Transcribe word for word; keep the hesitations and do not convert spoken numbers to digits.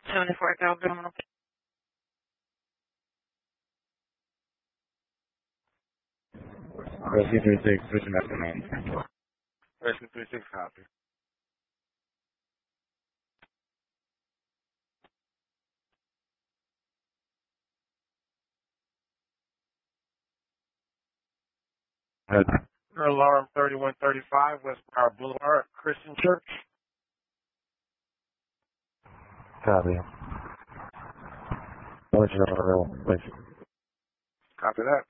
seventy-four Alabama. Rescue three six, switching back to main. Rescue three six, copy. Head. Alarm thirty-one thirty-five, West Power Boulevard, Christian Church. Copy. I'll let you know when I'm real. Thanks. Copy that.